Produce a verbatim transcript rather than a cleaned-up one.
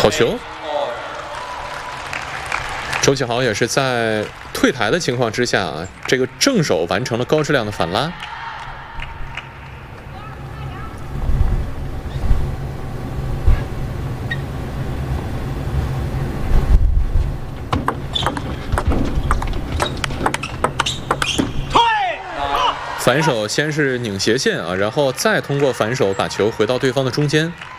好球。周启豪也是在退台的情况之下啊，这个正手完成了高质量的反拉。反手先是拧斜线啊，然后再通过反手把球回到对方的中间。